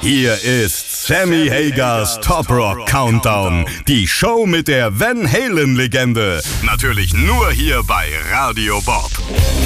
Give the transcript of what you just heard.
Hier ist Sammy Hagers Top Rock Countdown. Die Show mit der Van Halen-Legende. Natürlich nur hier bei Radio Bob.